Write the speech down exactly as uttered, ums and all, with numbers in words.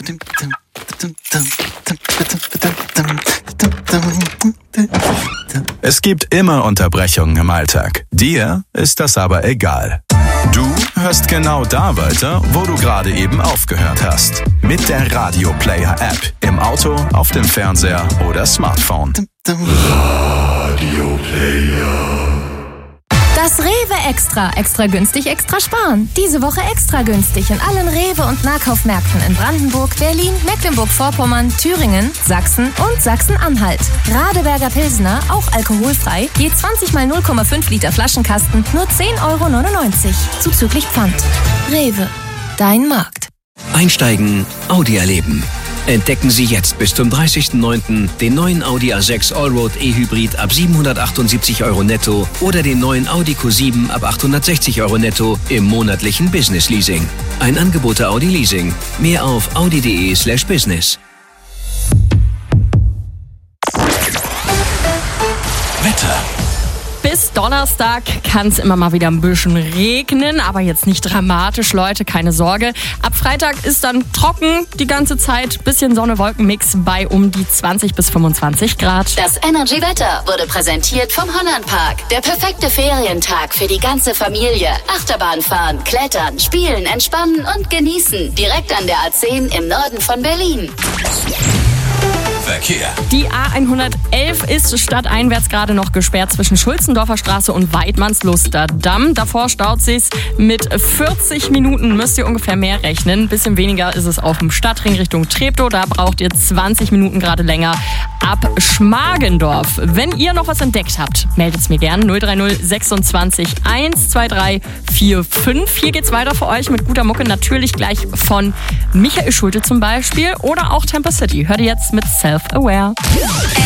Es gibt immer Unterbrechungen im Alltag. Dir ist das aber egal. Du hörst genau da weiter, wo du gerade eben aufgehört hast. Mit der Radio Player App. Im Auto, auf dem Fernseher oder Smartphone. Radio Player. Das Rewe Extra. Extra günstig, extra sparen. Diese Woche extra günstig in allen Rewe- und Nahkaufmärkten in Brandenburg, Berlin, Mecklenburg-Vorpommern, Thüringen, Sachsen und Sachsen-Anhalt. Radeberger Pilsner, auch alkoholfrei, je zwanzig mal null Komma fünf Liter Flaschenkasten, nur zehn Euro neunundneunzig. Zuzüglich Pfand. Rewe. Dein Markt. Einsteigen, Audi erleben. Entdecken Sie jetzt bis zum dreißigsten neunten den neuen Audi A sechs Allroad E-Hybrid ab siebenhundertachtundsiebzig Euro netto oder den neuen Audi Q sieben ab achthundertsechzig Euro netto im monatlichen Business Leasing. Ein Angebot der Audi Leasing. Mehr auf audi.de slash business. Wetter. Bis Donnerstag kann es immer mal wieder ein bisschen regnen, aber jetzt nicht dramatisch, Leute, keine Sorge. Ab Freitag ist dann trocken die ganze Zeit, bisschen Sonne-Wolken-Mix bei um die zwanzig bis fünfundzwanzig Grad. Das Energy Wetter wurde präsentiert vom Hollandpark. Der perfekte Ferientag für die ganze Familie. Achterbahn fahren, klettern, spielen, entspannen und genießen. Direkt an der A zehn im Norden von Berlin. Verkehr. Die A hundertelf ist stadteinwärts gerade noch gesperrt zwischen Schulzendorfer Straße und Weidmannsluster Damm. Davor staut sich's mit vierzig Minuten, müsst ihr ungefähr mehr rechnen. Ein bisschen weniger ist es auf dem Stadtring Richtung Treptow. Da braucht ihr zwanzig Minuten gerade länger ab Schmargendorf. Wenn ihr noch was entdeckt habt, meldet's mir gern. null drei null sechsundzwanzig eins zwei drei vier fünf. Hier geht's weiter für euch mit guter Mucke. Natürlich gleich von Michael Schulte zum Beispiel oder auch Temper City. Hört ihr jetzt mit Self-Aware.